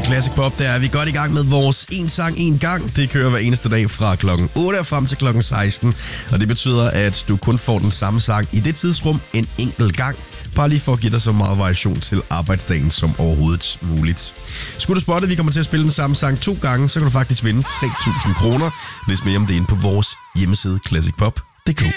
Classic Pop, der er vi godt i gang med vores En Sang En Gang. Det kører hver eneste dag fra klokken 8 og frem til klokken 16. Og det betyder, at du kun får den samme sang i det tidsrum en enkelt gang. Bare lige for at give dig så meget variation til arbejdsdagen som overhovedet muligt. Skulle du spotte, at vi kommer til at spille den samme sang 2 gange, så kan du faktisk vinde 3.000 kroner. Læs mere om det inde på vores hjemmeside classicpop.dk.